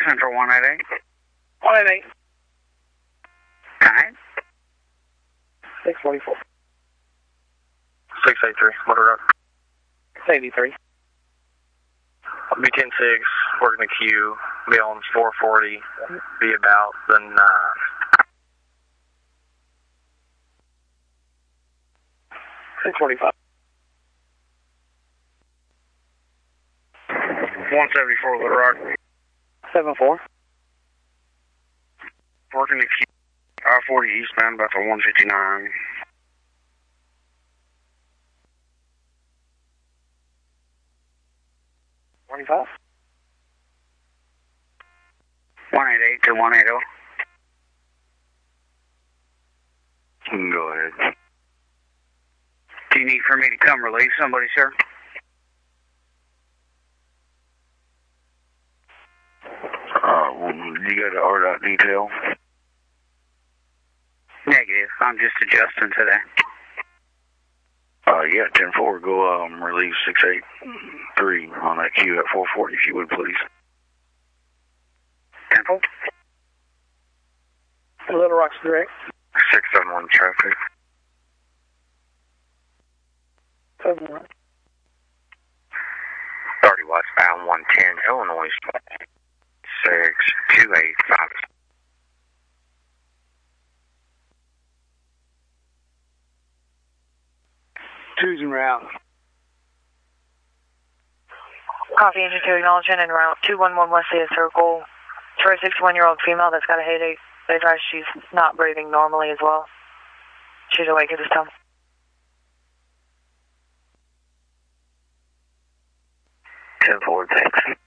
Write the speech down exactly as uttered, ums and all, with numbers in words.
Central one eight eight. one eight eight. Alright. six forty-four. six eighty-three, Motor Rock. six eighty-three. B ten six, working the queue, be on four forty, be about the nine. six forty-five. one seventy-four, Little Rock. seven four. Working the queue, I forty eastbound, about to one fifty-nine. twenty-five. one eight eight to one eighty. Go ahead. Do you need for me to come relieve somebody, sir? Uh, well, you got an R dot detail? Negative. I'm just adjusting today. Uh, yeah, ten four, go um, relieve six eight three on that queue at four forty, if you would, please. ten four. Little Rock's direct. six seven one traffic. seven one. thirty westbound one ten, Illinois. six two eight five. Two's en route. Copy, engine two acknowledgement en route. two one one West City Circle. For a sixty-one-year-old female that's got a headache. They advise she's not breathing normally as well. She's awake at this time. ten four, thanks.